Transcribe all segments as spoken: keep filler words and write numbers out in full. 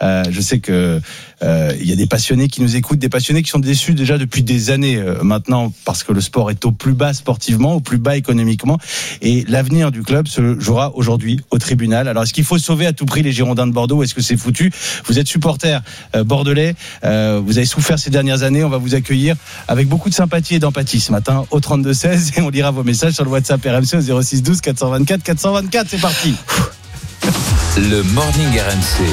Euh, je sais que euh, il y a des passionnés qui nous écoutent, des passionnés qui sont déçus déjà depuis des années euh, maintenant, parce que le sport est au plus bas sportivement, au plus bas économiquement, et l'avenir du club se jouera aujourd'hui au tribunal. Alors, est-ce qu'il faut sauver à tout prix les Girondins de Bordeaux, ou est-ce que c'est foutu? Vous êtes supporter euh, bordelais, euh, vous avez souffert ces dernières années, on va vous accueillir avec beaucoup de sympathie et d'empathie ce matin au trente-deux seize, et on lira vos messages sur le WhatsApp R M C au zéro six douze quatre cent vingt-quatre quatre cent vingt-quatre. C'est parti. Le Morning R M C.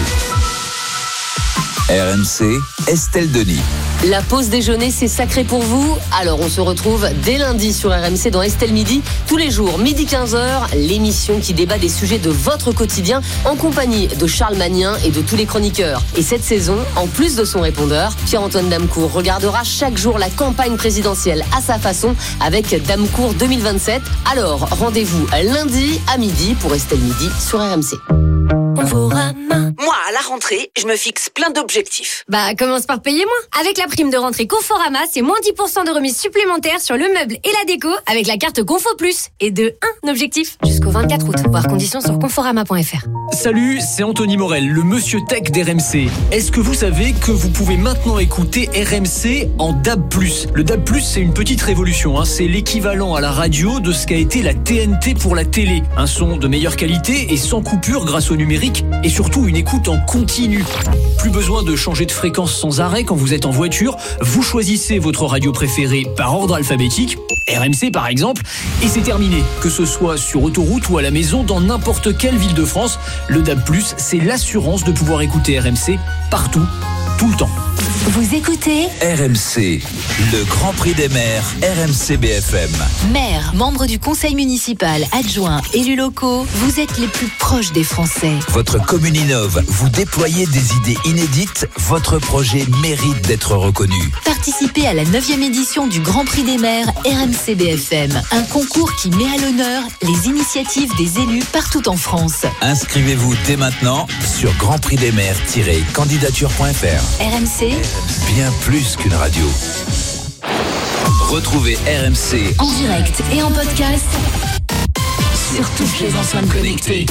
R M C, Estelle Denis. La pause déjeuner, c'est sacré pour vous. Alors, on se retrouve dès lundi sur R M C dans Estelle Midi. Tous les jours, midi quinze heures, l'émission qui débat des sujets de votre quotidien en compagnie de Charles Magnin et de tous les chroniqueurs. Et cette saison, en plus de son répondeur, Pierre-Antoine Damecourt regardera chaque jour la campagne présidentielle à sa façon avec Damecourt deux mille vingt-sept. Alors, rendez-vous lundi à midi pour Estelle Midi sur R M C. Moi, à la rentrée, je me fixe plein d'objectifs. Bah, commence par payer moins. Avec la prime de rentrée Conforama, c'est moins dix pour cent de remise supplémentaire sur le meuble et la déco avec la carte Confo Plus. Et de un objectif jusqu'au vingt-quatre août. Voir conditions sur conforama point f r. Salut, c'est Anthony Morel, le monsieur tech d'R M C. Est-ce que vous savez que vous pouvez maintenant écouter R M C en D A B plus? Le D A B plus, c'est une petite révolution. Hein. C'est l'équivalent à la radio de ce qu'a été la T N T pour la télé. Un son de meilleure qualité et sans coupure grâce au numérique. Et surtout une écoute en continu. Plus besoin de changer de fréquence sans arrêt quand vous êtes en voiture. Vous choisissez votre radio préférée par ordre alphabétique, R M C par exemple, et c'est terminé. Que ce soit sur autoroute ou à la maison, dans n'importe quelle ville de France, le D A B plus, c'est l'assurance de pouvoir écouter R M C partout, tout le temps. Vous écoutez R M C, le Grand Prix des maires, R M C B F M. Maire, membre du conseil municipal, adjoint, élus locaux, vous êtes les plus proches des Français. Votre commune innove, vous déployez des idées inédites, votre projet mérite d'être reconnu. Participez à la neuvième édition du Grand Prix des maires R M C B F M, un concours qui met à l'honneur les initiatives des élus partout en France. Inscrivez-vous dès maintenant sur grand prix des maires tiret candidature point f r. R M C, bien plus qu'une radio. Retrouvez R M C en direct et en podcast sur toutes les enceintes connectées.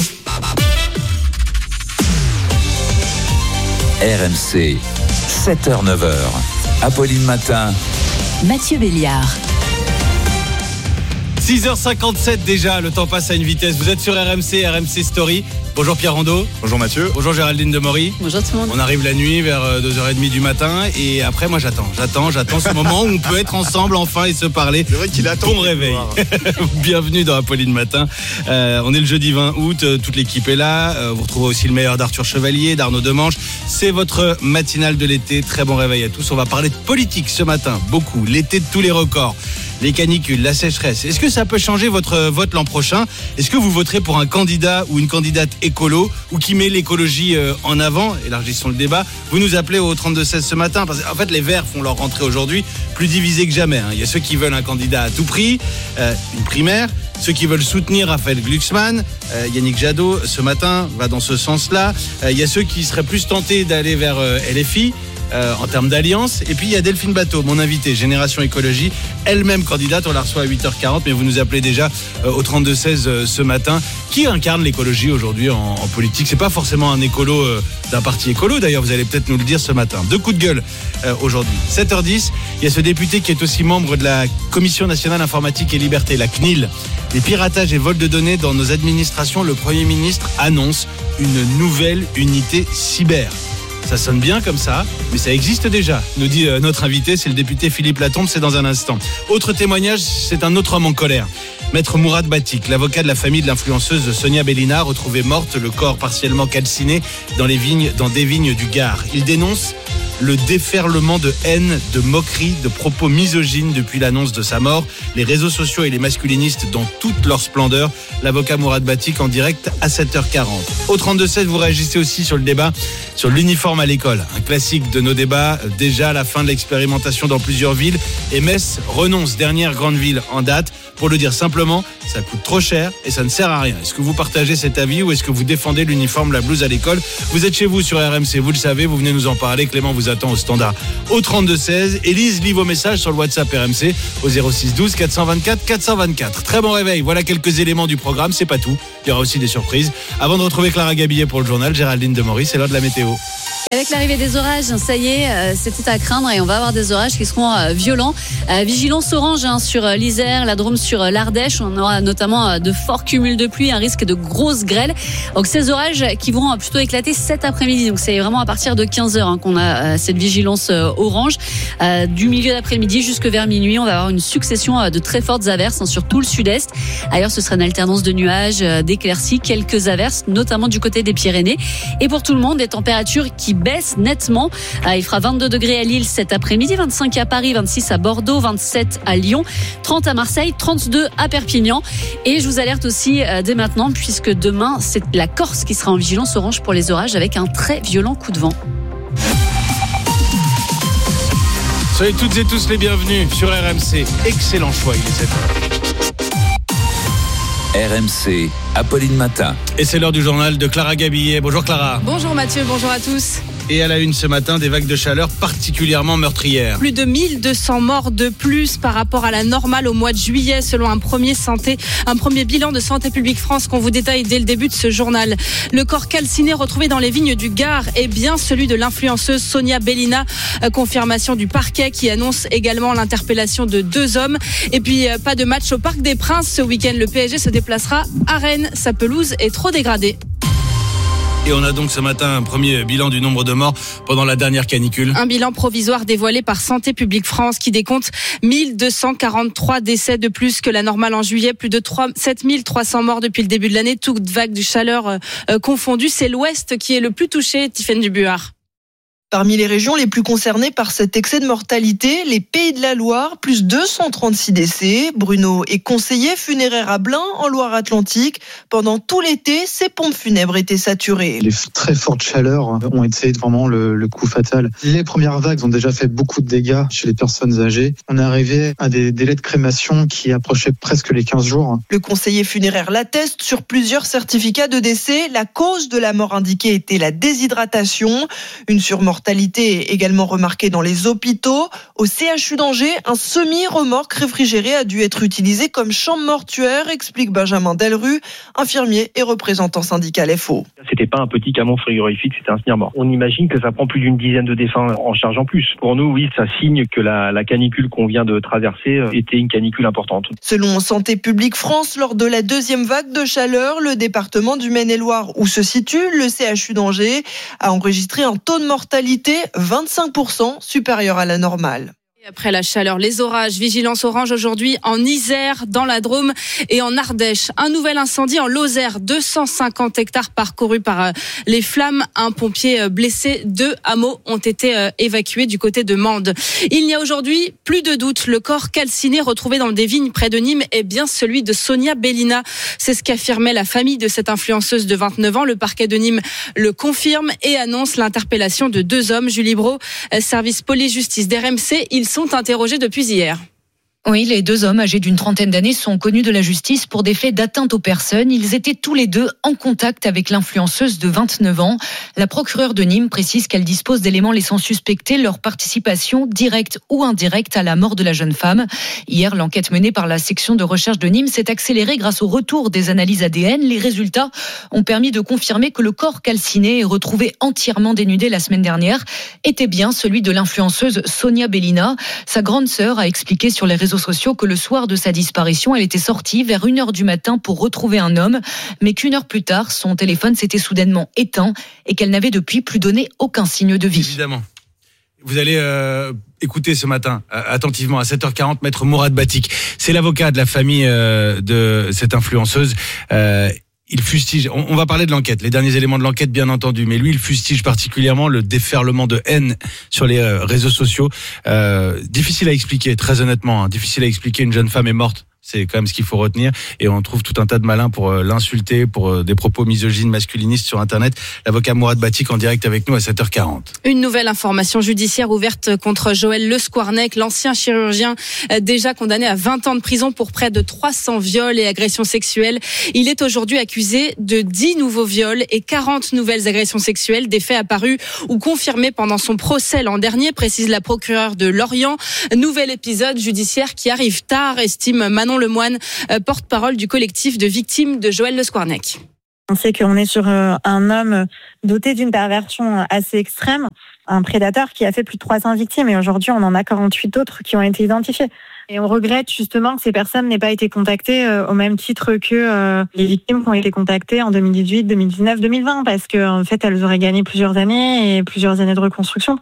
R M C, sept heures neuf heures. Apolline Matin, Mathieu Béliard. six heures cinquante-sept déjà, le temps passe à une vitesse. Vous êtes sur R M C, R M C Story. Bonjour Pierre Rondeau. Bonjour Mathieu. Bonjour Géraldine Demory. Bonjour tout le monde. On arrive la nuit vers deux heures trente du matin, et après moi j'attends, j'attends, j'attends ce moment où on peut être ensemble enfin et se parler. C'est vrai qu'il attend. Bon réveil. Bienvenue dans Apolline Matin. Euh, on est le jeudi vingt août, toute l'équipe est là. Euh, vous retrouvez aussi le meilleur d'Arthur Chevalier, d'Arnaud Demanche. C'est votre matinale de l'été. Très bon réveil à tous. On va parler de politique ce matin, beaucoup. L'été de tous les records. Les canicules, la sécheresse. Est-ce que ça peut changer votre vote l'an prochain? Est-ce que vous voterez pour un candidat ou une candidate écolo, ou qui met l'écologie en avant? Élargissons le débat. Vous nous appelez au trente-deux seize ce matin, parce qu'en fait les Verts font leur rentrée aujourd'hui plus divisés que jamais. Il y a ceux qui veulent un candidat à tout prix, euh, une primaire. Ceux qui veulent soutenir Raphaël Glucksmann, euh, Yannick Jadot ce matin va dans ce sens-là. Euh, il y a ceux qui seraient plus tentés d'aller vers euh, L F I. Euh, en termes d'alliance. Et puis il y a Delphine Bateau, mon invitée Génération Écologie, elle-même candidate. On la reçoit à huit heures quarante, mais vous nous appelez déjà euh, au trente-deux seize euh, ce matin. Qui incarne l'écologie aujourd'hui en, en politique? C'est pas forcément un écolo euh, d'un parti écolo, d'ailleurs, vous allez peut-être nous le dire ce matin. Deux coups de gueule euh, aujourd'hui. sept heures dix, il y a ce député qui est aussi membre de la Commission nationale informatique et liberté, la C N I L. Les piratages et vols de données dans nos administrations, le Premier ministre annonce une nouvelle unité cyber. Ça sonne bien comme ça, mais ça existe déjà, nous dit euh, notre invité, c'est le député Philippe Latombe, c'est dans un instant. Autre témoignage, c'est un autre homme en colère. Maître Mourad Batik, l'avocat de la famille de l'influenceuse Sonia Bellina, retrouvée morte, le corps partiellement calciné dans, les vignes, dans des vignes du Gard. Il dénonce le déferlement de haine, de moquerie, de propos misogynes depuis l'annonce de sa mort. Les réseaux sociaux et les masculinistes dans toute leur splendeur. L'avocat Mourad Batik en direct à sept heures quarante. Au trente-deux seize, vous réagissez aussi sur le débat sur l'uniforme à l'école. Un classique de nos débats, déjà à la fin de l'expérimentation dans plusieurs villes. Et Metz renonce, dernière grande ville en date. Pour le dire simplement, ça coûte trop cher et ça ne sert à rien. Est-ce que vous partagez cet avis ou est-ce que vous défendez l'uniforme, la blouse à l'école? Vous êtes chez vous sur R M C, vous le savez, vous venez nous en parler. Clément vous attend au standard au trente-deux seize. Élise lit vos messages sur le WhatsApp R M C au zéro six douze quatre cent vingt-quatre quatre cent vingt-quatre. Très bon réveil, voilà quelques éléments du programme, c'est pas tout. Il y aura aussi des surprises. Avant de retrouver Clara Gabillet pour le journal, Géraldine Demory, c'est l'heure de la météo. Avec l'arrivée des orages, ça y est, euh, c'était à craindre et on va avoir des orages qui seront euh, violents. Euh, vigilance orange hein, sur euh, l'Isère, la Drôme, sur euh, l'Ardèche. On aura notamment euh, de forts cumuls de pluie, un risque de grosses grêles. Donc ces orages qui vont euh, plutôt éclater cet après-midi. Donc c'est vraiment à partir de quinze heures hein, qu'on a euh, cette vigilance euh, orange. Euh, du milieu d'après-midi jusque vers minuit, on va avoir une succession euh, de très fortes averses hein, sur tout le sud-est. Ailleurs, ce sera une alternance de nuages, euh, d'éclaircies, quelques averses, notamment du côté des Pyrénées. Et pour tout le monde, des températures qui baisse nettement. Il fera vingt-deux degrés à Lille cet après-midi, vingt-cinq à Paris, vingt-six à Bordeaux, vingt-sept à Lyon, trente à Marseille, trente-deux à Perpignan. Et je vous alerte aussi dès maintenant, puisque demain, c'est la Corse qui sera en vigilance orange pour les orages avec un très violent coup de vent. Soyez toutes et tous les bienvenus sur R M C. Excellent choix, il est sept heures. R M C, Apolline Matin. Et c'est l'heure du journal de Clara Gabillet. Bonjour Clara. Bonjour Mathieu, bonjour à tous. Et à la une ce matin, des vagues de chaleur particulièrement meurtrières. Plus de mille deux cents morts de plus par rapport à la normale au mois de juillet, selon un premier, santé, un premier bilan de Santé publique France qu'on vous détaille dès le début de ce journal. Le corps calciné retrouvé dans les vignes du Gard est bien celui de l'influenceuse Sonia Bellina. Confirmation du parquet qui annonce également l'interpellation de deux hommes. Et puis, pas de match au Parc des Princes ce week-end. Le P S G se déplacera à Rennes. Sa pelouse est trop dégradée. Et on a donc ce matin un premier bilan du nombre de morts pendant la dernière canicule. Un bilan provisoire dévoilé par Santé publique France qui décompte mille deux cent quarante-trois décès de plus que la normale en juillet. Plus de sept mille trois cents morts depuis le début de l'année. Toute vague de chaleur euh, confondue. C'est l'Ouest qui est le plus touché, Tiffaine Dubuart. Parmi les régions les plus concernées par cet excès de mortalité, les Pays de la Loire, plus deux cent trente-six décès. Bruno est conseiller funéraire à Blain, en Loire-Atlantique. Pendant tout l'été, ces pompes funèbres étaient saturées. Les très fortes chaleurs ont été vraiment le, le coup fatal. Les premières vagues ont déjà fait beaucoup de dégâts chez les personnes âgées. On est arrivé à des délais de crémation qui approchaient presque les quinze jours. Le conseiller funéraire l'atteste sur plusieurs certificats de décès. La cause de la mort indiquée était la déshydratation. Une surmortalité Mortalité également remarquée dans les hôpitaux. Au C H U d'Angers, un semi-remorque réfrigéré a dû être utilisé comme chambre mortuaire, explique Benjamin Delru, infirmier et représentant syndical F O. C'était pas un petit camion frigorifique, c'était un semi-remorque. On imagine que ça prend plus d'une dizaine de défunts en charge en plus. Pour nous, oui, ça signe que la, la canicule qu'on vient de traverser était une canicule importante. Selon Santé publique France, lors de la deuxième vague de chaleur, le département du Maine-et-Loire, où se situe le C H U d'Angers, a enregistré un taux de mortalité vingt-cinq pour cent supérieur à la normale. Après la chaleur, les orages, vigilance orange aujourd'hui en Isère, dans la Drôme et en Ardèche. Un nouvel incendie en Lozère, deux cent cinquante hectares parcourus par les flammes. Un pompier blessé, deux hameaux ont été évacués du côté de Mende. Il n'y a aujourd'hui plus de doute. Le corps calciné retrouvé dans des vignes près de Nîmes est bien celui de Sonia Bellina. C'est ce qu'affirmait la famille de cette influenceuse de vingt-neuf ans. Le parquet de Nîmes le confirme et annonce l'interpellation de deux hommes. Julie Brault, service police-justice d'R M C. Ils sont interrogés depuis hier. Oui, les deux hommes âgés d'une trentaine d'années sont connus de la justice pour des faits d'atteinte aux personnes. Ils étaient tous les deux en contact avec l'influenceuse de vingt-neuf ans. La procureure de Nîmes précise qu'elle dispose d'éléments laissant suspecter leur participation directe ou indirecte à la mort de la jeune femme. Hier, l'enquête menée par la section de recherche de Nîmes s'est accélérée grâce au retour des analyses A D N. Les résultats ont permis de confirmer que le corps calciné et retrouvé entièrement dénudé la semaine dernière était bien celui de l'influenceuse Sonia Bellina. Sa grande sœur a expliqué sur les réseaux sociaux que le soir de sa disparition, elle était sortie vers une heure du matin pour retrouver un homme, mais qu'une heure plus tard, son téléphone s'était soudainement éteint et qu'elle n'avait depuis plus donné aucun signe de vie. Évidemment. Vous allez euh, écouter ce matin, euh, attentivement, à sept heures quarante, Maître Mourad Batik. C'est l'avocat de la famille euh, de cette influenceuse. Euh, Il fustige, on va parler de l'enquête, les derniers éléments de l'enquête bien entendu, mais lui il fustige particulièrement le déferlement de haine sur les réseaux sociaux. Euh, difficile à expliquer, très honnêtement, hein, difficile à expliquer, une jeune femme est morte. C'est quand même ce qu'il faut retenir. Et on trouve tout un tas de malins pour euh, l'insulter, pour euh, des propos misogynes, masculinistes sur Internet. L'avocat Mourad Batik en direct avec nous à sept heures quarante. Une nouvelle information judiciaire ouverte contre Joël Le Squarnec, l'ancien chirurgien euh, déjà condamné à vingt ans de prison pour près de trois cents viols et agressions sexuelles. Il est aujourd'hui accusé de dix nouveaux viols et quarante nouvelles agressions sexuelles, des faits apparus ou confirmés pendant son procès l'an dernier, précise la procureure de Lorient. Nouvel épisode judiciaire qui arrive tard, estime Manon Lemoine, porte-parole du collectif de victimes de Joël Le Squarnec. On sait qu'on est sur un homme doté d'une perversion assez extrême, un prédateur qui a fait plus de trois cents victimes et aujourd'hui on en a quarante-huit autres qui ont été identifiées. Et on regrette justement que ces personnes n'aient pas été contactées au même titre que les victimes qui ont été contactées en deux mille dix-huit, deux mille dix-neuf, deux mille vingt parce qu'en fait elles auraient gagné plusieurs années et plusieurs années de reconstruction.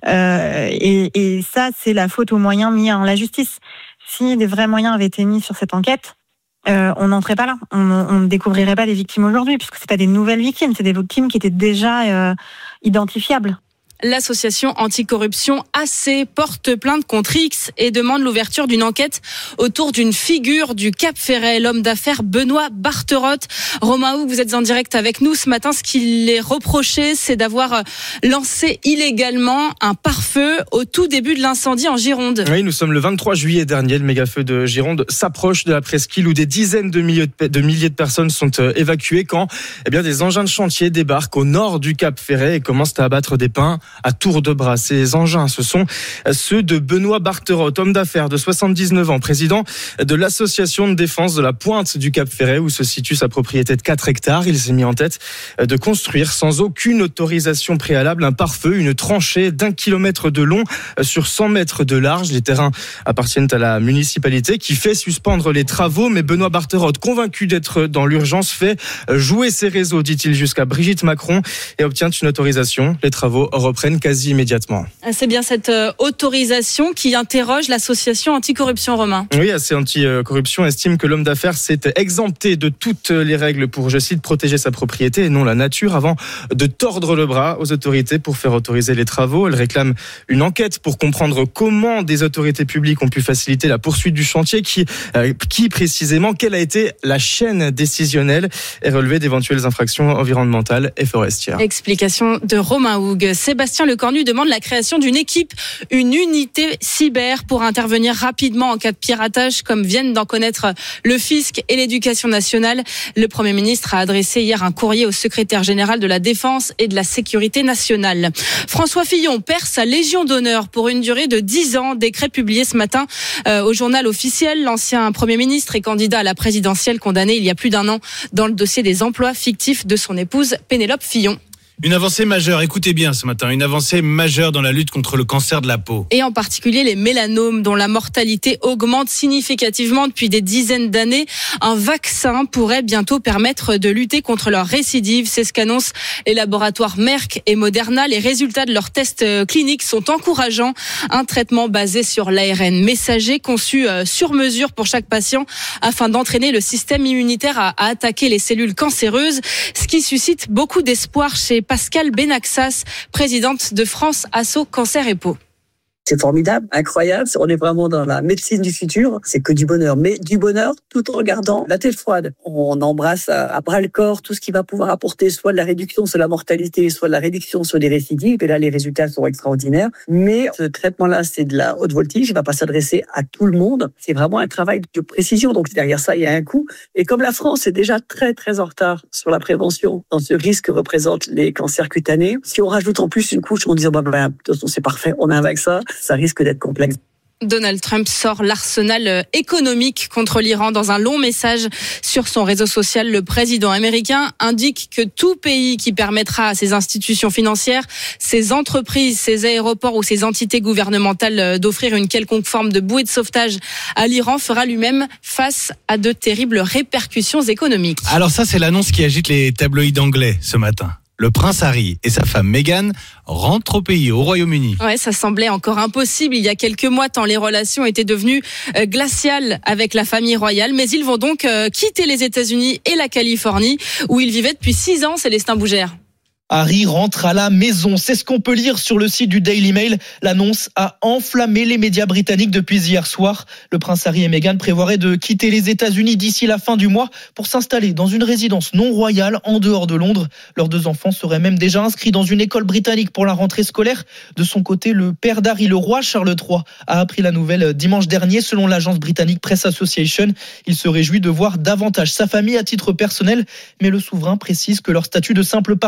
Euh, et, et ça c'est la faute aux moyens mis en la justice. Si des vrais moyens avaient été mis sur cette enquête, Euh, on n'entrait pas là, on, on ne découvrirait pas des victimes aujourd'hui, puisque c'est pas des nouvelles victimes, c'est des victimes qui étaient déjà euh, identifiables. L'association anticorruption A C porte plainte contre X et demande l'ouverture d'une enquête autour d'une figure du Cap Ferret, l'homme d'affaires Benoît Barterotte. Romain Hougue, vous êtes en direct avec nous ce matin. Ce qu'il est reproché, c'est d'avoir lancé illégalement un pare-feu au tout début de l'incendie en Gironde. Oui, nous sommes le vingt-trois juillet dernier. Le méga-feu de Gironde s'approche de la presqu'île où des dizaines de milliers de, de milliers de personnes sont évacuées quand eh bien, des engins de chantier débarquent au nord du Cap Ferret et commencent à abattre des pins à tour de bras. Ces engins, ce sont ceux de Benoît Barterotte, homme d'affaires de soixante-dix-neuf ans, président de l'association de défense de la pointe du Cap Ferret où se situe sa propriété de quatre hectares. Il s'est mis en tête de construire sans aucune autorisation préalable un pare-feu, une tranchée d'un kilomètre de long sur cent mètres de large. Les terrains appartiennent à la municipalité qui fait suspendre les travaux, mais Benoît Barterotte, convaincu d'être dans l'urgence, fait jouer ses réseaux, dit-il, jusqu'à Brigitte Macron et obtient une autorisation. Les travaux reprennent quasi immédiatement. C'est bien cette autorisation qui interroge l'association anticorruption, Romain. Oui, A C Anticorruption estime que l'homme d'affaires s'est exempté de toutes les règles pour, je cite, protéger sa propriété et non la nature avant de tordre le bras aux autorités pour faire autoriser les travaux. Elle réclame une enquête pour comprendre comment des autorités publiques ont pu faciliter la poursuite du chantier, qui, euh, qui précisément, quelle a été la chaîne décisionnelle et relever d'éventuelles infractions environnementales et forestières. Explication de Romain Hougue. Sébastien Lecornu demande la création d'une équipe, une unité cyber pour intervenir rapidement en cas de piratage, comme viennent d'en connaître le fisc et l'éducation nationale. Le Premier ministre a adressé hier un courrier au secrétaire général de la Défense et de la Sécurité nationale. François Fillon perd sa Légion d'honneur pour une durée de dix ans. Décret publié ce matin euh, au journal officiel. L'ancien Premier ministre et candidat à la présidentielle condamné il y a plus d'un an dans le dossier des emplois fictifs de son épouse Pénélope Fillon. Une avancée majeure, écoutez bien ce matin, une avancée majeure dans la lutte contre le cancer de la peau. Et en particulier les mélanomes dont la mortalité augmente significativement depuis des dizaines d'années. Un vaccin pourrait bientôt permettre de lutter contre leur récidive. C'est ce qu'annoncent les laboratoires Merck et Moderna. Les résultats de leurs tests cliniques sont encourageants. Un traitement basé sur l'A R N messager conçu sur mesure pour chaque patient afin d'entraîner le système immunitaire à, à attaquer les cellules cancéreuses. Ce qui suscite beaucoup d'espoir chez Pascal Benaxas, présidente de France Asso Cancer et Peau. C'est formidable, incroyable. On est vraiment dans la médecine du futur. C'est que du bonheur, mais du bonheur tout en regardant la tête froide. On embrasse à bras le corps tout ce qui va pouvoir apporter soit de la réduction sur la mortalité, soit de la réduction sur les récidives. Et là, les résultats sont extraordinaires. Mais ce traitement-là, c'est de la haute voltige. Il ne va pas s'adresser à tout le monde. C'est vraiment un travail de précision. Donc derrière ça, il y a un coût. Et comme la France est déjà très, très en retard sur la prévention, dans ce risque que représentent les cancers cutanés, si on rajoute en plus une couche en disant, bah, bah, de toute façon, c'est parfait, on a un vaccin, ça risque d'être complexe. Donald Trump sort l'arsenal économique contre l'Iran. Dans un long message sur son réseau social, le président américain indique que tout pays qui permettra à ses institutions financières, ses entreprises, ses aéroports ou ses entités gouvernementales d'offrir une quelconque forme de bouée de sauvetage à l'Iran fera lui-même face à de terribles répercussions économiques. Alors ça, c'est l'annonce qui agite les tabloïds anglais ce matin. Le prince Harry et sa femme Meghan rentrent au pays, au Royaume-Uni. Ouais, ça semblait encore impossible il y a quelques mois, tant les relations étaient devenues euh, glaciales avec la famille royale. Mais ils vont donc euh, quitter les États-Unis et la Californie, où ils vivaient depuis six ans, Célestin Bougère. Harry rentre à la maison, c'est ce qu'on peut lire sur le site du Daily Mail. L'annonce a enflammé les médias britanniques depuis hier soir. Le prince Harry et Meghan prévoiraient de quitter les États-Unis d'ici la fin du mois pour s'installer dans une résidence non royale en dehors de Londres. Leurs deux enfants seraient même déjà inscrits dans une école britannique pour la rentrée scolaire. De son côté, le père d'Harry, le roi Charles trois, a appris la nouvelle dimanche dernier selon l'agence britannique Press Association. Il se réjouit de voir davantage sa famille à titre personnel, mais le souverain précise que leur statut de simple particulier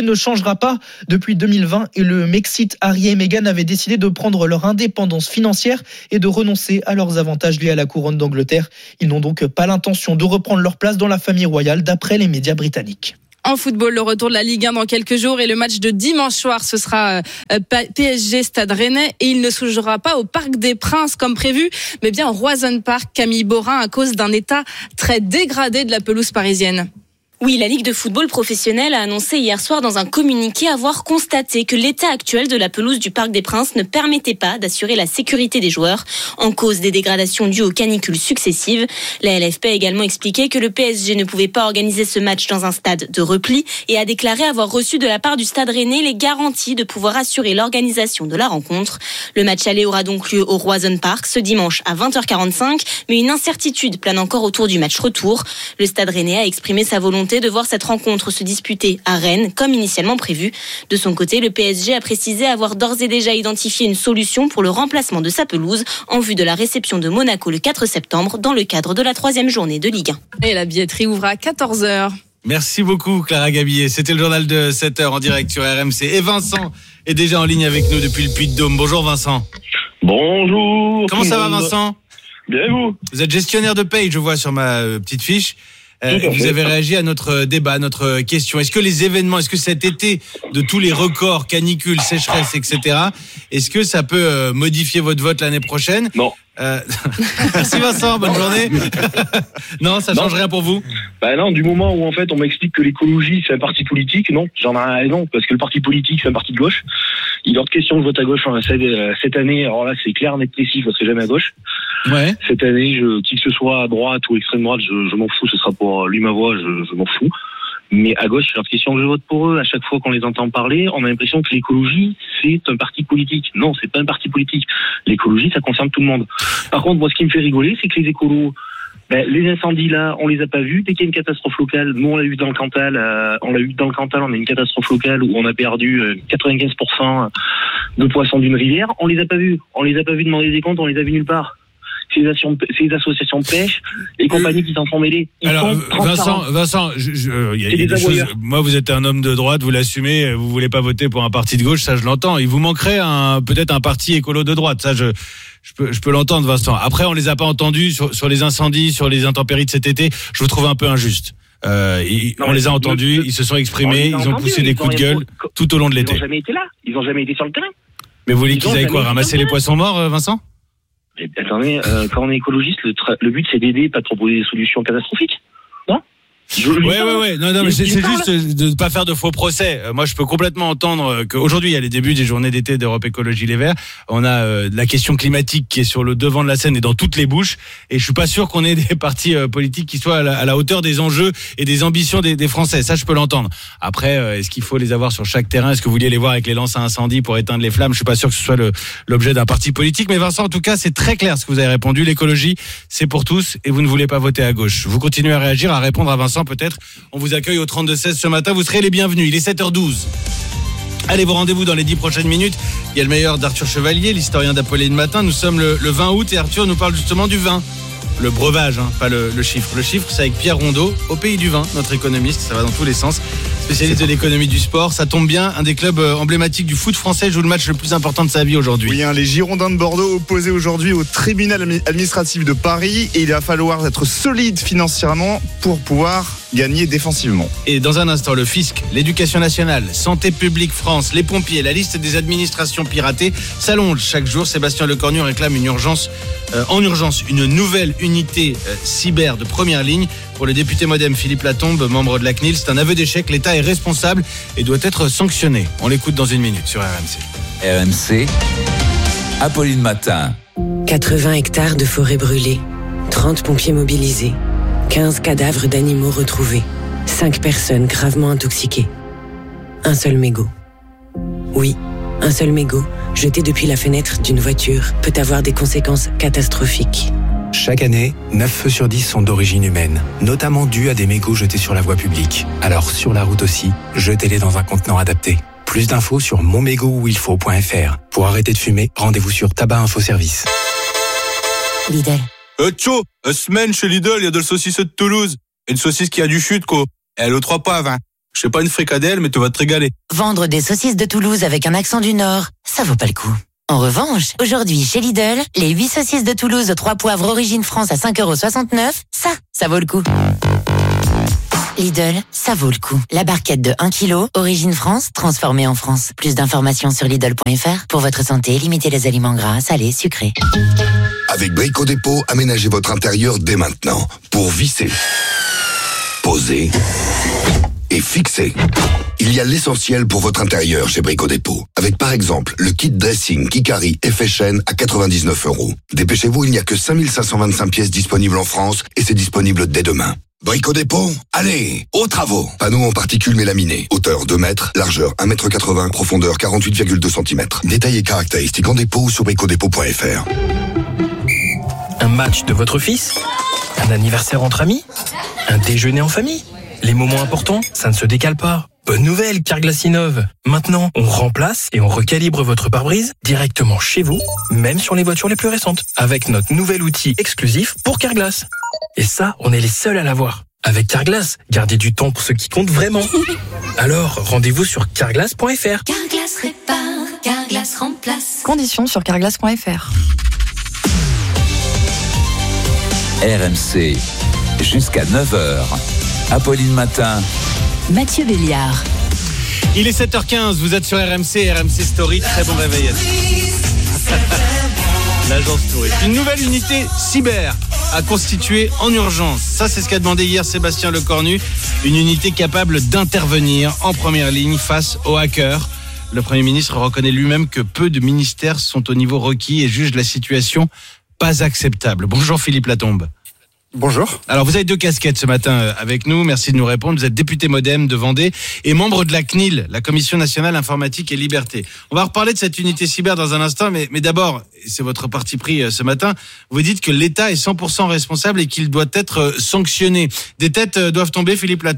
ne changera pas. Depuis deux mille vingt, et le Mexit, Harry et Meghan avaient décidé de prendre leur indépendance financière et de renoncer à leurs avantages liés à la couronne d'Angleterre. Ils n'ont donc pas l'intention de reprendre leur place dans la famille royale, d'après les médias britanniques. En football, le retour de la Ligue un dans quelques jours et le match de dimanche soir, ce sera P S G Stade Rennais et il ne se jouera pas au Parc des Princes comme prévu, mais bien au Roison Park, Camille Borin, à cause d'un état très dégradé de la pelouse parisienne. Oui, la Ligue de football professionnel a annoncé hier soir dans un communiqué avoir constaté que l'état actuel de la pelouse du Parc des Princes ne permettait pas d'assurer la sécurité des joueurs, en cause des dégradations dues aux canicules successives. La L F P a également expliqué que le P S G ne pouvait pas organiser ce match dans un stade de repli et a déclaré avoir reçu de la part du Stade Rennais les garanties de pouvoir assurer l'organisation de la rencontre. Le match aller aura donc lieu au Roison Park ce dimanche à vingt heures quarante-cinq, mais une incertitude plane encore autour du match retour. Le Stade Rennais a exprimé sa volonté de voir cette rencontre se disputer à Rennes, comme initialement prévu. De son côté, le P S G a précisé avoir d'ores et déjà identifié une solution pour le remplacement de sa pelouse en vue de la réception de Monaco le quatre septembre dans le cadre de la troisième journée de Ligue un. Et la billetterie ouvre à quatorze heures. Merci beaucoup Clara Gabillet. C'était le journal de sept heures en direct sur R M C. Et Vincent est déjà en ligne avec nous depuis le Puy-de-Dôme. Bonjour Vincent. Bonjour. Comment ça va Vincent ? Bien et vous ? Vous êtes gestionnaire de paye, je vois sur ma petite fiche. Euh, vous avez réagi à notre débat, à notre question. Est-ce que les événements, est-ce que cet été de tous les records, canicules, sécheresse, et cetera, est-ce que ça peut euh, modifier votre vote l'année prochaine ? Non. Euh... Merci Vincent, bonne journée. Non, ça change non. rien pour vous ? Bah non, du moment où en fait on m'explique que l'écologie c'est un parti politique, non, j'en ai rien, non, parce que le parti politique c'est un parti de gauche. Il est hors de question de vote à gauche cette année. Alors là, c'est clair, net, précis, je voterai jamais à gauche. Ouais. Cette année, je, qui que ce soit à droite ou extrême droite, je, je m'en fous. Ce sera pour lui ma voix, je, je m'en fous. Mais à gauche, c'est hors de question que je vote pour eux. À chaque fois qu'on les entend parler, on a l'impression que l'écologie c'est un parti politique. Non, c'est pas un parti politique. L'écologie, ça concerne tout le monde. Par contre, moi, ce qui me fait rigoler, c'est que les écolos. Ben, les incendies là, on les a pas vus. Dès qu'il y a une catastrophe locale, nous on l'a eu dans le Cantal, euh, on l'a eu dans le Cantal, on a une catastrophe locale où on a perdu euh, quatre-vingt-quinze pour cent de poissons d'une rivière. On les a pas vus. On les a pas vus demander des comptes, on les a vus nulle part. Ces associations, ces associations de pêche, les compagnies qui s'en sont mêlées. Ils Alors, sont Vincent, Vincent, je, je, euh, y a, y a des choses. Moi, vous êtes un homme de droite, vous l'assumez. Vous voulez pas voter pour un parti de gauche, ça je l'entends. Il vous manquerait un, peut-être un parti écolo de droite, ça je. Je peux, je peux l'entendre, Vincent. Après, on les a pas entendus sur, sur les incendies, sur les intempéries de cet été. Je vous trouve un peu injuste. Euh, ils, non, on les a entendus, le, ils se sont exprimés, ils ont entendu, poussé des coups de gueule pour, tout au long de l'été. Ils n'ont jamais été là. Ils ont jamais été sur le terrain. Mais vous voulez qu'ils aillent quoi, ramasser les poissons morts, Vincent ? Mais, attendez, euh, quand on est écologiste, le, tra- le but c'est d'aider, pas de proposer des solutions catastrophiques. Non ? Je, ouais, ouais, ouais, ouais. Non, non, mais c'est, c'est juste de ne pas faire de faux procès. Euh, moi, je peux complètement entendre qu'aujourd'hui, il y a les débuts des journées d'été d'Europe Écologie Les Verts. On a euh, la question climatique qui est sur le devant de la scène et dans toutes les bouches. Et je suis pas sûr qu'on ait des partis euh, politiques qui soient à la, à la hauteur des enjeux et des ambitions des, des Français. Ça, je peux l'entendre. Après, euh, est-ce qu'il faut les avoir sur chaque terrain ? Est-ce que vous vouliez les voir avec les lances à incendie pour éteindre les flammes ? Je suis pas sûr que ce soit le, l'objet d'un parti politique. Mais Vincent, en tout cas, c'est très clair ce que vous avez répondu. L'écologie, c'est pour tous et vous ne voulez pas voter à gauche. Vous continuez à réagir, à répondre à Vincent peut-être. On vous accueille au trente-deux seize ce matin, vous serez les bienvenus. Il est sept heures douze. Allez, vos rendez-vous dans les dix prochaines minutes. Il y a le meilleur d'Arthur Chevalier, l'historien d'Apolline Matin. Nous sommes le, le vingt août et Arthur nous parle justement du vin. Le breuvage, hein, pas le, le chiffre. Le chiffre, c'est avec Pierre Rondeau, au pays du vin, notre économiste. Ça va dans tous les sens. Spécialiste de l'économie du sport. Ça tombe bien, un des clubs emblématiques du foot français joue le match le plus important de sa vie aujourd'hui. Oui, hein, les Girondins de Bordeaux opposés aujourd'hui au tribunal administratif de Paris. Et il va falloir être solide financièrement pour pouvoir gagner défensivement. Et dans un instant, le fisc, l'éducation nationale, Santé publique France, les pompiers, la liste des administrations piratées s'allonge chaque jour. Sébastien Lecornu réclame une urgence, euh, en urgence une nouvelle unité euh, cyber de première ligne. Pour le député modem Philippe Latombe, membre de la C N I L, c'est un aveu d'échec. L'État est responsable et doit être sanctionné. On l'écoute dans une minute sur R M C. R M C, Apolline Matin. quatre-vingts hectares de forêt brûlée, trente pompiers mobilisés, quinze cadavres d'animaux retrouvés, cinq personnes gravement intoxiquées. Un seul mégot. Oui, un seul mégot, jeté depuis la fenêtre d'une voiture, peut avoir des conséquences catastrophiques. Chaque année, neuf feux sur dix sont d'origine humaine, notamment dus à des mégots jetés sur la voie publique. Alors sur la route aussi, jetez-les dans un contenant adapté. Plus d'infos sur mon mégot où il faut point f r. Pour arrêter de fumer, rendez-vous sur Tabac Info Service. Lidl. Euh, tcho, une semaine chez Lidl, il y a de la saucisse de Toulouse. Une saucisse qui a du chute, quoi. Elle est aux trois poivres, hein. Je sais pas une fricadelle, mais tu vas te régaler. Vendre des saucisses de Toulouse avec un accent du Nord, ça vaut pas le coup. En revanche, aujourd'hui chez Lidl, les huit saucisses de Toulouse aux trois poivres origine France à cinq euros soixante-neuf, ça, ça vaut le coup. Lidl, ça vaut le coup. La barquette de un kilo, origine France, transformée en France. Plus d'informations sur Lidl point F R. Pour votre santé, limitez les aliments gras, salés, sucrés. Avec Brico Dépôt, aménagez votre intérieur dès maintenant pour visser, poser et fixer. Il y a l'essentiel pour votre intérieur chez Brico Dépôt. Avec par exemple le kit dressing Kikari F H N à quatre-vingt-dix-neuf euros. Dépêchez-vous, il n'y a que cinq mille cinq cent vingt-cinq pièces disponibles en France et c'est disponible dès demain. Brico Dépôt, allez, aux travaux. Panneaux en particules mélaminées. Hauteur deux mètres, largeur un mètre quatre-vingts, profondeur quarante-huit virgule deux centimètres. Détails et caractéristiques en dépôt ou sur brico dépôt point F R. Un match de votre fils? Un anniversaire entre amis? Un déjeuner en famille? Les moments importants, ça ne se décale pas. Bonne nouvelle, Carglass innove. Maintenant, on remplace et on recalibre votre pare-brise directement chez vous, même sur les voitures les plus récentes, avec notre nouvel outil exclusif pour Carglass. Et ça, on est les seuls à l'avoir. Avec Carglass, gardez du temps pour ce qui compte vraiment. Alors, rendez-vous sur carglass point F R. Carglass répare, Carglass remplace. Conditions sur carglass point F R. R M C, jusqu'à neuf heures. Apolline Matin. Mathieu Béliard. Il est sept heures quinze, vous êtes sur R M C, R M C Story, très bon réveil à tous. L'agence touriste. Une nouvelle unité cyber à constituer en urgence. Ça, c'est ce qu'a demandé hier Sébastien Lecornu. Une unité capable d'intervenir en première ligne face aux hackers. Le Premier ministre reconnaît lui-même que peu de ministères sont au niveau requis et juge la situation pas acceptable. Bonjour Philippe Latombe. Bonjour. Alors vous avez deux casquettes ce matin avec nous, merci de nous répondre. Vous êtes député Modem de Vendée et membre de la C N I L, la Commission Nationale Informatique et Liberté. On va reparler de cette unité cyber dans un instant, mais, mais d'abord, c'est votre parti pris ce matin, vous dites que l'État est cent pour cent responsable et qu'il doit être sanctionné. Des têtes doivent tomber, Philippe Latombe ?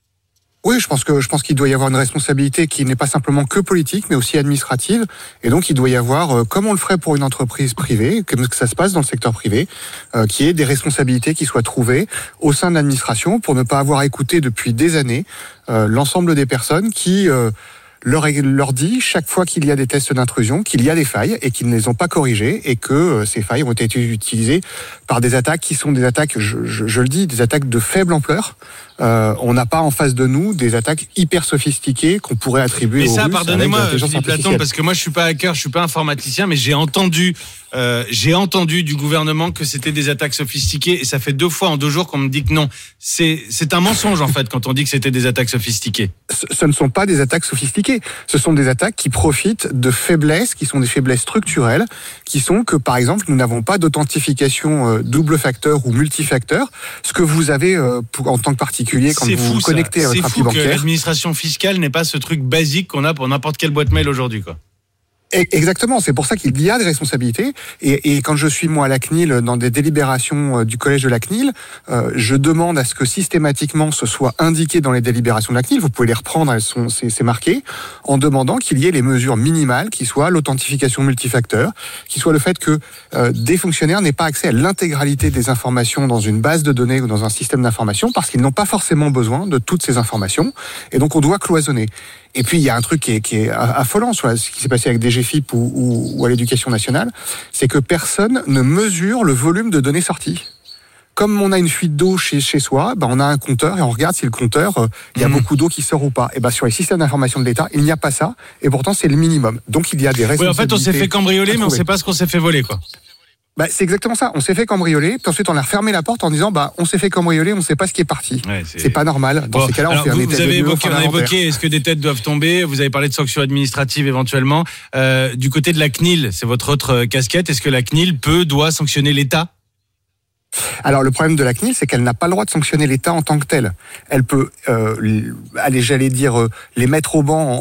Oui, je pense que je pense qu'il doit y avoir une responsabilité qui n'est pas simplement que politique, mais aussi administrative. Et donc, il doit y avoir, comme on le ferait pour une entreprise privée, comme ça se passe dans le secteur privé, euh, qui est des responsabilités qui soient trouvées au sein de l'administration pour ne pas avoir écouté depuis des années euh, l'ensemble des personnes qui euh, leur, leur dit chaque fois qu'il y a des tests d'intrusion qu'il y a des failles et qu'ils ne les ont pas corrigées et que euh, ces failles ont été utilisées par des attaques qui sont des attaques, je, je, je le dis, des attaques de faible ampleur. Euh, on n'a pas en face de nous des attaques hyper sophistiquées qu'on pourrait attribuer aux Russes. Mais ça, pardonnez-moi, Philippe Latombe, parce que moi je suis pas hacker, je suis pas informaticien, mais j'ai entendu, euh, j'ai entendu du gouvernement que c'était des attaques sophistiquées, et ça fait deux fois en deux jours qu'on me dit que non. C'est, c'est un mensonge en fait quand on dit que c'était des attaques sophistiquées. Ce, ce ne sont pas des attaques sophistiquées. Ce sont des attaques qui profitent de faiblesses, qui sont des faiblesses structurelles, qui sont que par exemple nous n'avons pas d'authentification euh, double facteur ou multifacteur, ce que vous avez euh, pour, en tant que particulier quand c'est vous vous connectez ça. à votre appli bancaire. C'est fou que l'administration fiscale n'ait pas ce truc basique qu'on a pour n'importe quelle boîte mail aujourd'hui, quoi. Exactement, c'est pour ça qu'il y a des responsabilités. Et, et quand je suis moi à la C N I L, dans des délibérations du collège de la C N I L, euh, je demande à ce que systématiquement ce soit indiqué dans les délibérations de la C N I L. Vous pouvez les reprendre, elles sont, c'est, c'est marqué, en demandant qu'il y ait les mesures minimales, qui soient l'authentification multifacteur, qui soit le fait que euh, des fonctionnaires n'aient pas accès à l'intégralité des informations dans une base de données ou dans un système d'information, parce qu'ils n'ont pas forcément besoin de toutes ces informations. Et donc on doit cloisonner. Et puis il y a un truc qui est, qui est affolant sur ce qui s'est passé avec D G F I P ou, ou, ou à l'Éducation nationale, c'est que personne ne mesure le volume de données sorties. Comme on a une fuite d'eau chez, chez soi, ben on a un compteur et on regarde si le compteur, euh, il y a mmh. beaucoup d'eau qui sort ou pas. Et ben sur les systèmes d'information de l'État, il n'y a pas ça, et pourtant c'est le minimum. Donc il y a des responsabilités. Oui, en fait, on s'est fait cambrioler, mais on ne sait pas ce qu'on s'est fait voler, quoi. Bah, c'est exactement ça. On s'est fait cambrioler, puis ensuite on a refermé la porte en disant bah on s'est fait cambrioler, on ne sait pas ce qui est parti. Ouais, c'est... c'est pas normal. Dans bon, ces cas-là, on fait vous, un vous état avez de lieu, évoqué, on a évoqué, est-ce que des têtes doivent tomber ? Vous avez parlé de sanctions administratives éventuellement. Euh, du côté de la C N I L, c'est votre autre casquette. Est-ce que la C N I L peut, doit sanctionner l'État ? Alors le problème de la C N I L, c'est qu'elle n'a pas le droit de sanctionner l'État en tant que tel. Elle peut, euh, aller, j'allais dire, euh, les mettre au banc en, en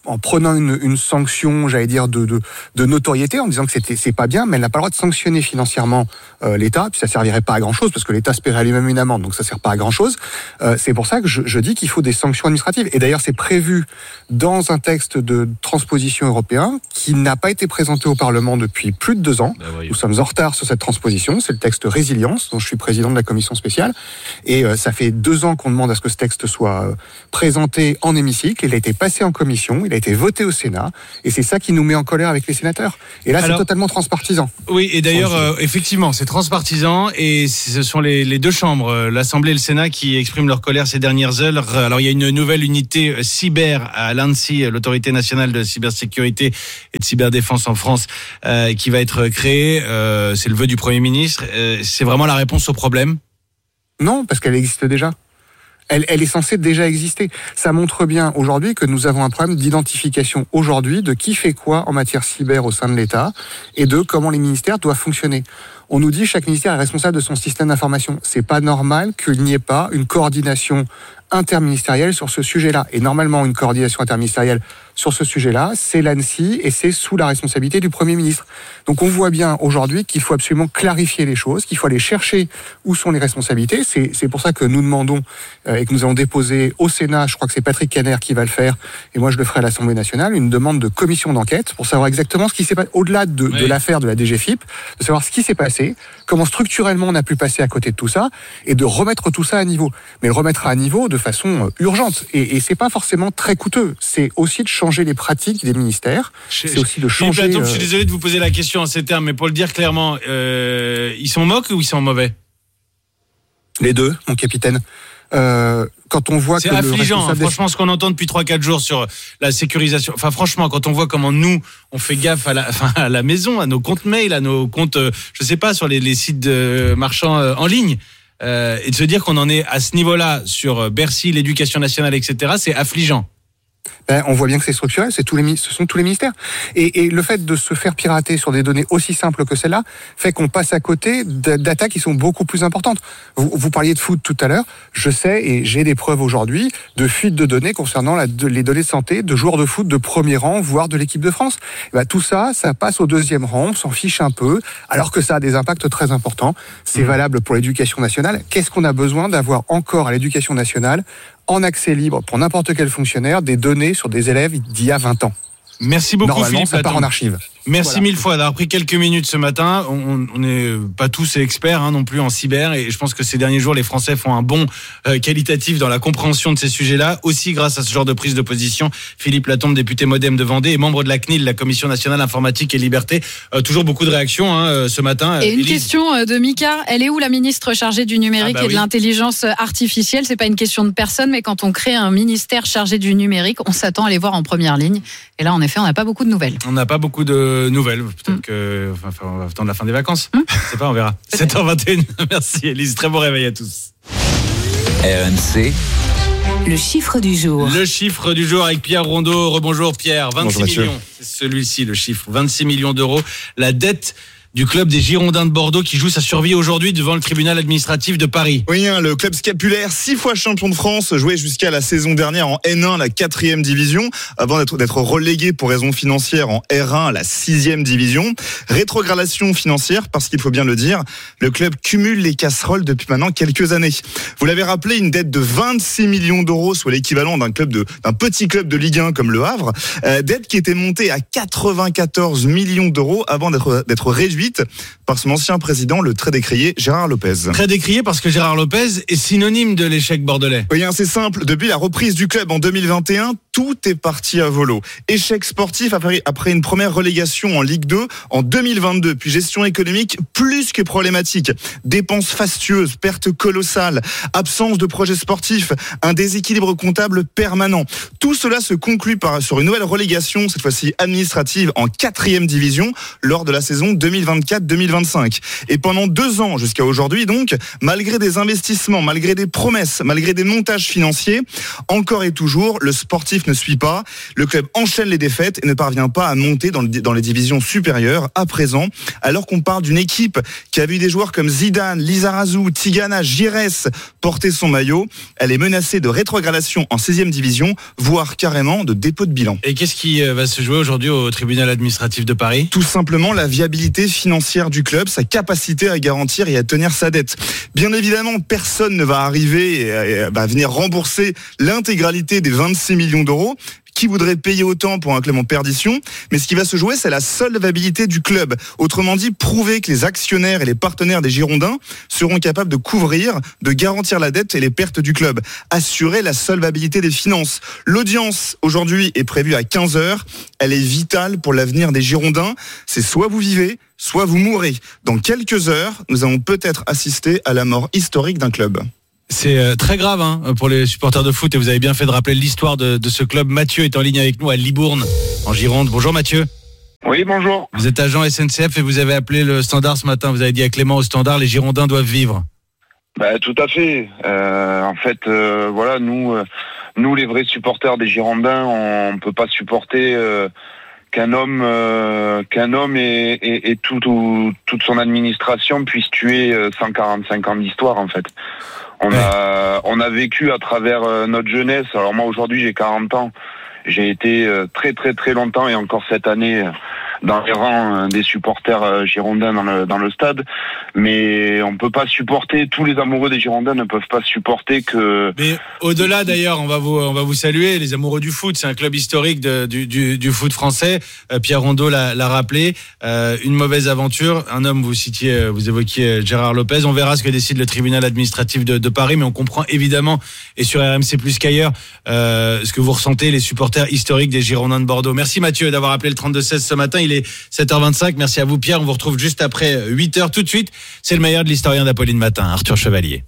en prenant une, une sanction, j'allais dire, de, de, de notoriété, en disant que c'était, c'est pas bien, mais elle n'a pas le droit de sanctionner financièrement euh, l'État, puis ça servirait pas à grand-chose, parce que l'État se paierait lui-même une amende, donc ça sert pas à grand-chose. Euh, c'est pour ça que je, je dis qu'il faut des sanctions administratives. Et d'ailleurs, c'est prévu dans un texte de transposition européen qui n'a pas été présenté au Parlement depuis plus de deux ans. Ben Nous sommes en retard sur cette transposition. C'est le texte Résilience, dont je suis président de la commission spéciale. Et euh, ça fait deux ans qu'on demande à ce que ce texte soit euh, présenté en hémicycle. Il a été passé en commission, il a été voté au Sénat. Et c'est ça qui nous met en colère avec les sénateurs. Et là, Alors, c'est totalement transpartisan. Oui, et d'ailleurs, euh, effectivement, c'est transpartisan. Et ce sont les, les deux chambres, l'Assemblée et le Sénat, qui expriment leur colère ces dernières heures. Alors, il y a une nouvelle unité cyber à l'ANSSI, l'Autorité nationale de cybersécurité et de cyberdéfense en France, euh, qui va être créée. Euh, c'est le vœu du Premier ministre. Euh, c'est vraiment la réponse au problème ? Non, parce qu'elle existe déjà. Elle, elle est censée déjà exister. Ça montre bien aujourd'hui que nous avons un problème d'identification aujourd'hui de qui fait quoi en matière cyber au sein de l'État et de comment les ministères doivent fonctionner. On nous dit que chaque ministère est responsable de son système d'information. C'est pas normal qu'il n'y ait pas une coordination interministérielle sur ce sujet-là. Et normalement, une coordination interministérielle sur ce sujet-là, c'est l'ANSSI et c'est sous la responsabilité du Premier ministre. Donc on voit bien aujourd'hui qu'il faut absolument clarifier les choses, qu'il faut aller chercher où sont les responsabilités. C'est, c'est pour ça que nous demandons euh, et que nous avons déposé au Sénat, je crois que c'est Patrick Kanner qui va le faire, et moi je le ferai à l'Assemblée nationale, une demande de commission d'enquête pour savoir exactement ce qui s'est passé, au-delà de, oui. de l'affaire de la D G F I P, de savoir ce qui s'est passé, comment structurellement on a pu passer à côté de tout ça, et de remettre tout ça à niveau. Mais le remettre à niveau de façon urgente. Et, et c'est pas forcément très coûteux. C'est aussi de changer les pratiques des ministères. C'est je, aussi de changer. Platon, euh... Je suis désolé de vous poser la question en ces termes, mais pour le dire clairement, euh, ils sont moques ou ils sont mauvais ? Les deux, mon capitaine. Euh, quand on voit c'est que affligeant, le hein, franchement, ce qu'on entend depuis trois quatre jours sur la sécurisation. Enfin, franchement, quand on voit comment nous, on fait gaffe à la, enfin, à la maison, à nos comptes mail, à nos comptes, euh, je sais pas, sur les, les sites de marchands euh, en ligne. Euh, et de se dire qu'on en est à ce niveau-là sur Bercy, l'éducation nationale, et cetera, c'est affligeant. Ben, on voit bien que c'est structurel, c'est tous les, ce sont tous les ministères. Et, et le fait de se faire pirater sur des données aussi simples que celle-là fait qu'on passe à côté d'attaques qui sont beaucoup plus importantes. Vous, vous parliez de foot tout à l'heure. Je sais, et j'ai des preuves aujourd'hui, de fuite de données concernant la, de, les données de santé de joueurs de foot de premier rang, voire de l'équipe de France. Ben, tout ça, ça passe au deuxième rang, on s'en fiche un peu, alors que ça a des impacts très importants. C'est valable pour l'éducation nationale. Qu'est-ce qu'on a besoin d'avoir encore à l'éducation nationale en accès libre pour n'importe quel fonctionnaire des données sur des élèves d'il y a vingt ans. Merci beaucoup Normalement, Philippe ça part en archive. Merci voilà. mille fois d'avoir pris quelques minutes ce matin. On n'est pas tous experts hein, non plus en cyber et je pense que ces derniers jours, les Français font un bond euh, qualitatif dans la compréhension de ces sujets-là, aussi grâce à ce genre de prise de position. Philippe Latombe, député Modem de Vendée et membre de la C N I L, la Commission nationale informatique et liberté. Euh, toujours beaucoup de réactions hein, ce matin. Et une Élise. question de Mika, elle est où la ministre chargée du numérique ah bah et de oui. l'intelligence artificielle ? C'est pas une question de personne, mais quand on crée un ministère chargé du numérique, on s'attend à les voir en première ligne. Et là, en effet, on n'a pas beaucoup de nouvelles. On n'a pas beaucoup de nouvelles. Peut-être mmh. que, enfin, on va attendre la fin des vacances. Mmh. Je sais pas, on verra. sept heures vingt et une. Merci Élise. Très bon réveil à tous. R M C. Le chiffre du jour. Le chiffre du jour avec Pierre Rondeau. Rebonjour Pierre. vingt-six Bonjour, millions. C'est celui-ci, le chiffre. vingt-six millions d'euros. La dette du club des Girondins de Bordeaux qui joue sa survie aujourd'hui devant le tribunal administratif de Paris. Oui, hein, le club scapulaire, six fois champion de France, jouait jusqu'à la saison dernière en N un, la quatrième division, avant d'être, d'être relégué pour raisons financières en R un, la sixième division. Rétrogradation financière, parce qu'il faut bien le dire, le club cumule les casseroles depuis maintenant quelques années. Vous l'avez rappelé, une dette de vingt-six millions d'euros, soit l'équivalent d'un club de, d'un petit club de Ligue un comme le Havre, euh, dette qui était montée à quatre-vingt-quatorze millions d'euros avant d'être, d'être réduite par son ancien président, le très décrié Gérard Lopez. Très décrié parce que Gérard Lopez est synonyme de l'échec bordelais. Oui, c'est simple. Depuis la reprise du club en deux mille vingt et un, tout est parti à volo. Échec sportif après, après une première relégation en Ligue deux en deux mille vingt-deux, puis gestion économique plus que problématique. Dépenses fastueuses, pertes colossales, absence de projet sportif, un déséquilibre comptable permanent. Tout cela se conclut par, sur une nouvelle relégation, cette fois-ci administrative, en quatrième division, lors de la saison deux mille vingt-quatre deux mille vingt-cinq. Et pendant deux ans, jusqu'à aujourd'hui donc, malgré des investissements, malgré des promesses, malgré des montages financiers, encore et toujours, le sportif ne suit pas. Le club enchaîne les défaites et ne parvient pas à monter dans, le, dans les divisions supérieures à présent, alors qu'on parle d'une équipe qui a vu des joueurs comme Zidane, Lizarazu, Tigana, Giresse porter son maillot. Elle est menacée de rétrogradation en seizième division, voire carrément de dépôt de bilan. Et qu'est-ce qui va se jouer aujourd'hui au tribunal administratif de Paris ? Tout simplement la viabilité financière du club, sa capacité à garantir et à tenir sa dette. Bien évidemment, personne ne va arriver et, et, bah, venir rembourser l'intégralité des vingt-six millions d'euros. Qui voudrait payer autant pour un club en perdition ? Mais ce qui va se jouer, c'est la solvabilité du club. Autrement dit, prouver que les actionnaires et les partenaires des Girondins seront capables de couvrir, de garantir la dette et les pertes du club. Assurer la solvabilité des finances. L'audience, aujourd'hui, est prévue à quinze heures. Elle est vitale pour l'avenir des Girondins. C'est soit vous vivez, soit vous mourrez. Dans quelques heures, nous allons peut-être assister à la mort historique d'un club. C'est très grave hein, pour les supporters de foot et vous avez bien fait de rappeler l'histoire de, de ce club. Mathieu est en ligne avec nous à Libourne, en Gironde. Bonjour Mathieu. Oui, bonjour. Vous êtes agent S N C F et vous avez appelé le Standard ce matin. Vous avez dit à Clément au Standard, les Girondins doivent vivre. Bah, tout à fait. Euh, en fait, euh, voilà, nous, euh, nous les vrais supporters des Girondins, on ne peut pas supporter euh, qu'un homme, euh, qu'un homme et, et, et tout, tout, toute son administration puisse tuer cent quarante-cinq ans d'histoire, en fait. On a, on a vécu à travers notre jeunesse. Alors moi aujourd'hui j'ai quarante ans. J'ai été très très très longtemps et encore cette année dans les rangs des supporters girondins dans le, dans le stade. Mais on peut pas supporter, tous les amoureux des Girondins ne peuvent pas supporter que... Mais au-delà d'ailleurs, on va vous, on va vous saluer, les amoureux du foot. C'est un club historique de, du, du, du foot français. Euh, Pierre Rondeau l'a, l'a rappelé. Euh, une mauvaise aventure. Un homme, vous citiez, vous évoquiez Gérard Lopez. On verra ce que décide le tribunal administratif de, de Paris, mais on comprend évidemment, et sur R M C plus qu'ailleurs, euh, ce que vous ressentez, les supporters historiques des Girondins de Bordeaux. Merci Mathieu d'avoir appelé le trente-deux seize ce matin. Il est sept heures vingt-cinq. Merci à vous Pierre. On vous retrouve juste après huit heures tout de suite. C'est le meilleur de l'historien d'Apolline Matin, Arthur Chevalier.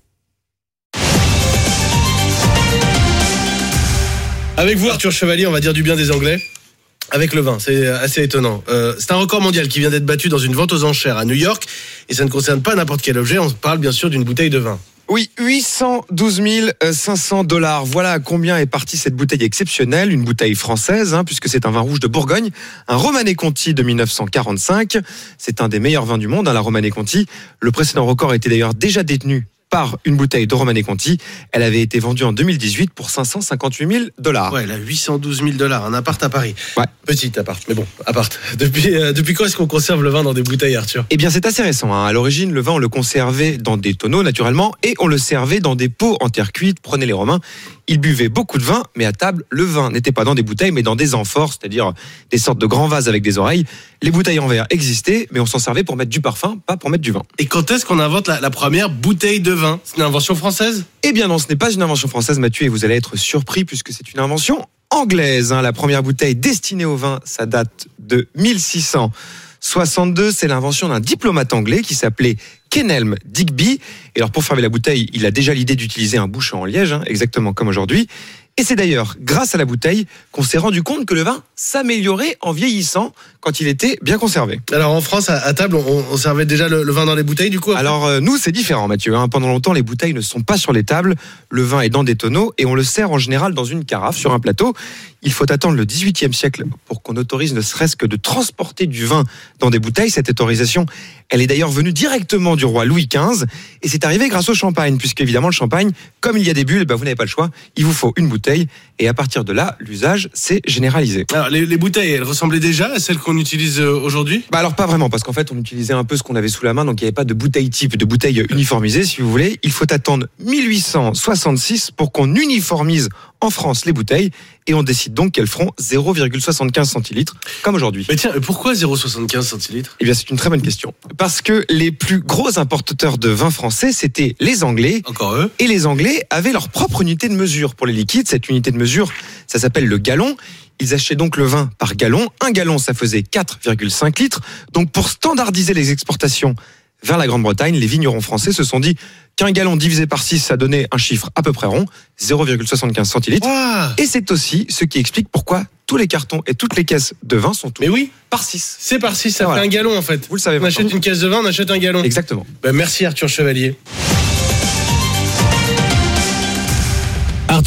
Avec vous Arthur Chevalier, on va dire du bien des Anglais. Avec le vin, c'est assez étonnant. Euh, c'est un record mondial qui vient d'être battu dans une vente aux enchères à New York. Et ça ne concerne pas n'importe quel objet. On parle bien sûr d'une bouteille de vin. Oui, huit cent douze mille cinq cents dollars. Voilà à combien est partie cette bouteille exceptionnelle, une bouteille française, hein, puisque c'est un vin rouge de Bourgogne, un Romanée Conti de dix-neuf cent quarante-cinq. C'est un des meilleurs vins du monde, hein, la Romanée Conti. Le précédent record était d'ailleurs déjà détenu par une bouteille de Romanée Conti. Elle avait été vendue en deux mille dix-huit pour cinq cent cinquante-huit mille dollars. Ouais, elle a huit cent douze mille dollars, un appart à Paris. Ouais. Petit appart, mais bon, appart. Depuis, euh, depuis quand est-ce qu'on conserve le vin dans des bouteilles, Arthur ? Eh bien, c'est assez récent. Hein. À l'origine, le vin, on le conservait dans des tonneaux, naturellement, et on le servait dans des pots en terre cuite. Prenez les Romains. Ils buvaient beaucoup de vin, mais à table, le vin n'était pas dans des bouteilles, mais dans des amphores, c'est-à-dire des sortes de grands vases avec des oreilles. Les bouteilles en verre existaient, mais on s'en servait pour mettre du parfum, pas pour mettre du vin. Et quand est-ce qu'on invente la, la première bouteille de vin ? C'est une invention française ? Eh bien non, ce n'est pas une invention française, Mathieu, et vous allez être surpris puisque c'est une invention anglaise. Hein. La première bouteille destinée au vin, ça date de mille six cent soixante-deux. C'est l'invention d'un diplomate anglais qui s'appelait Kenelm Digby. Et alors pour fermer la bouteille, il a déjà l'idée d'utiliser un bouchon en liège, hein, exactement comme aujourd'hui. Et c'est d'ailleurs grâce à la bouteille qu'on s'est rendu compte que le vin s'améliorait en vieillissant quand il était bien conservé. Alors en France, à table, on, on servait déjà le, le vin dans les bouteilles du coup après ? Alors euh, nous, c'est différent Mathieu. Hein. Pendant longtemps, les bouteilles ne sont pas sur les tables. Le vin est dans des tonneaux et on le sert en général dans une carafe sur un plateau. Il faut attendre le dix-huitième siècle pour qu'on autorise ne serait-ce que de transporter du vin dans des bouteilles. Cette autorisation, elle est d'ailleurs venue directement du roi Louis quinze et c'est arrivé grâce au champagne, puisque évidemment le champagne, comme il y a des bulles, ben, vous n'avez pas le choix, il vous faut une bouteille et à partir de là, l'usage s'est généralisé. Alors les, les bouteilles, elles ressemblaient déjà à celles qu'on utilise aujourd'hui ? Bah alors pas vraiment, parce qu'en fait on utilisait un peu ce qu'on avait sous la main, donc il n'y avait pas de bouteille type, de bouteille uniformisée si vous voulez. Il faut attendre mille huit cent soixante-six pour qu'on uniformise en France les bouteilles et on décide donc qu'elles feront zéro virgule soixante-quinze centilitres comme aujourd'hui. Mais tiens, pourquoi zéro virgule soixante-quinze centilitres ? Eh bien c'est une très bonne question. Parce que les plus gros importateurs de vin français, c'était les Anglais. Encore eux. Et les Anglais avaient leur propre unité de mesure pour les liquides. Cette unité de mesure, ça s'appelle le gallon. Ils achetaient donc le vin par gallon. Un gallon, ça faisait quatre virgule cinq litres. Donc pour standardiser les exportations vers la Grande-Bretagne, les vignerons français se sont dit qu'un gallon divisé par six, ça donnait un chiffre à peu près rond, zéro virgule soixante-quinze centilitres. Wow. Et c'est aussi ce qui explique pourquoi tous les cartons et toutes les caisses de vin sont tous Mais oui. par six. C'est par six, ça voilà. Fait un gallon en fait. Vous le savez. On achète une caisse de vin, on achète un gallon. Exactement. Ben, merci Arthur Chevalier. Arthur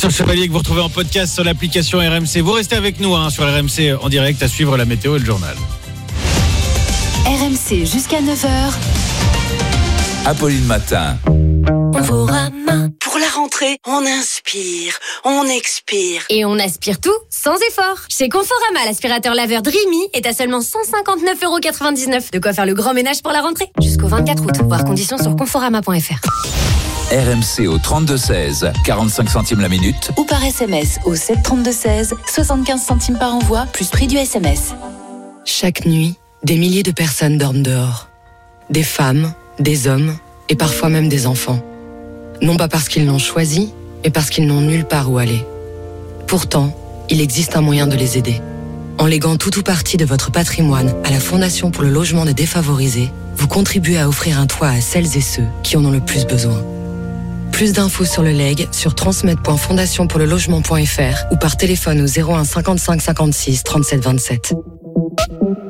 Arthur Chevalier que vous retrouvez en podcast sur l'application R M C. Vous restez avec nous hein, sur R M C en direct à suivre la météo et le journal. R M C jusqu'à neuf heures. Apolline Matin. Conforama. Pour la rentrée, on inspire, on expire. Et on aspire tout sans effort. Chez Conforama, l'aspirateur laveur Dreamy est à seulement cent cinquante-neuf euros quatre-vingt-dix-neuf. De quoi faire le grand ménage pour la rentrée. Jusqu'au vingt-quatre août. Voir conditions sur conforama point f r. R M C au trente-deux seize, quarante-cinq centimes la minute. Ou par S M S au sept trente-deux seize, soixante-quinze centimes par envoi, plus prix du S M S. Chaque nuit, des milliers de personnes dorment dehors. Des femmes, des hommes et parfois même des enfants. Non pas parce qu'ils l'ont choisi, mais parce qu'ils n'ont nulle part où aller. Pourtant, il existe un moyen de les aider. En léguant tout ou partie de votre patrimoine à la Fondation pour le logement des défavorisés, vous contribuez à offrir un toit à celles et ceux qui en ont le plus besoin. Plus d'infos sur le legs sur transmettre point fondation pour le logement point f r ou par téléphone au zéro un cinquante-cinq cinquante-six trente-sept vingt-sept.